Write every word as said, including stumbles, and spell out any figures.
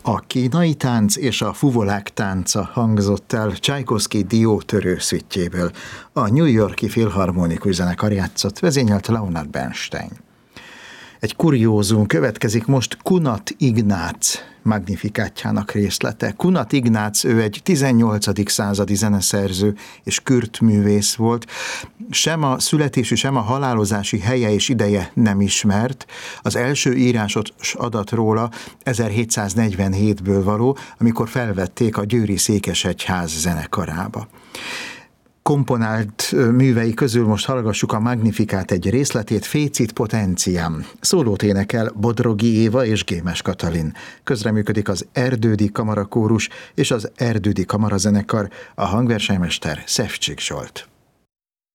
A kínai tánc és a fuvolák tánca hangzott el Csajkovszky diótörő szüttjéből. A New York-i Filharmonikus Zenekar játszott, vezényelt Leonard Bernstein. Egy kuriózum következik most Kunat Ignác magnifikátjának részlete. Kunat Ignác, ő egy tizennyolcadik századi zeneszerző és kürtművész volt. Sem a születési, sem a halálozási helye és ideje nem ismert. Az első írásos adat róla ezerhétszáznegyvenhétből való, amikor felvették a győri székesegyház zenekarába. Komponált művei közül most hallgassuk a Magnifikát egy részletét, Fécit Potentiam. Szólót énekel Bodrogi Éva és Gémes Katalin. Közreműködik az Erdődi Kamarakórus és az Erdődi Kamarazenekar, a hangversenymester Szefcsik Zsolt.